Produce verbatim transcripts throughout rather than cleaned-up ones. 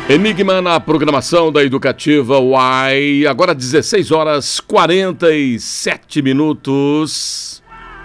Enigma na programação da Educativa Uai, agora dezesseis horas quarenta e sete minutos.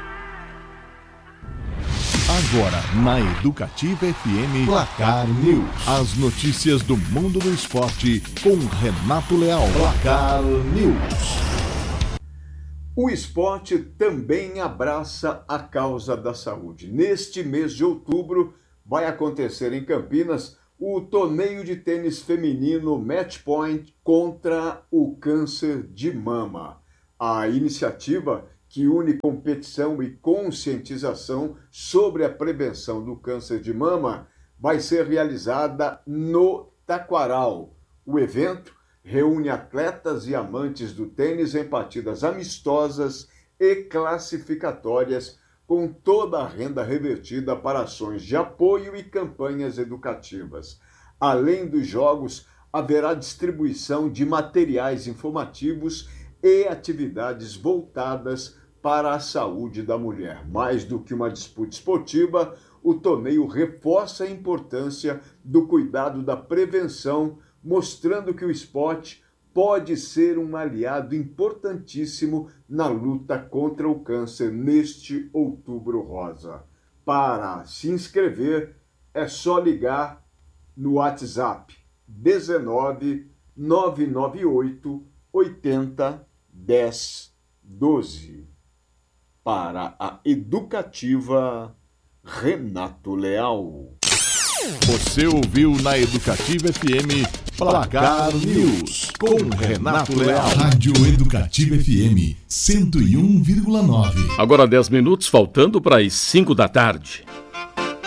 Agora na Educativa F M, Placar News. As notícias do mundo do esporte com Renato Leal. Placar News. O esporte também abraça a causa da saúde. Neste mês de outubro vai acontecer em Campinas o torneio de tênis feminino Match Point contra o câncer de mama. A iniciativa, que une competição e conscientização sobre a prevenção do câncer de mama, vai ser realizada no Taquaral. O evento reúne atletas e amantes do tênis em partidas amistosas e classificatórias, com toda a renda revertida para ações de apoio e campanhas educativas. Além dos jogos, haverá distribuição de materiais informativos e atividades voltadas para a saúde da mulher. Mais do que uma disputa esportiva, o torneio reforça a importância do cuidado da prevenção, mostrando que o esporte pode ser um aliado importantíssimo na luta contra o câncer neste Outubro Rosa. Para se inscrever, é só ligar no WhatsApp dezenove, nove nove oito, oitenta, dez, doze. Para a Educativa, Renato Leal. Você ouviu na Educativa F M Placar News com Renato Leal. Rádio Educativa F M cento e um vírgula nove. Agora dez minutos, faltando para as cinco da tarde.